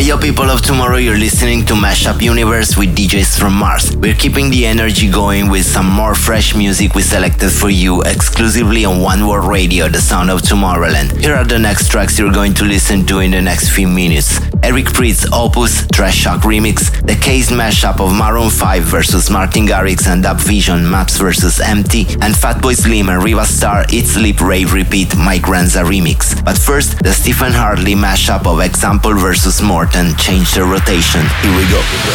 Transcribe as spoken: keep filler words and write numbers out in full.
Yo people of tomorrow, you're listening to Mashup Universe with D Js from Mars. We're keeping the energy going with some more fresh music we selected for you exclusively on One World Radio, the sound of Tomorrowland. Here are the next tracks you're going to listen to in the next few minutes. Eric Prydz Opus Trash Shock Remix, the Case mashup of Maroon five versus Martin Garrix and Dub Vision Maps versus Empty, and Fatboy Slim and Riva Starr Eat Sleep Rave Repeat Mike Ranza Remix. But first, the Stephen Hardley mashup of Example versus Morton, Change the Rotation. Here we go.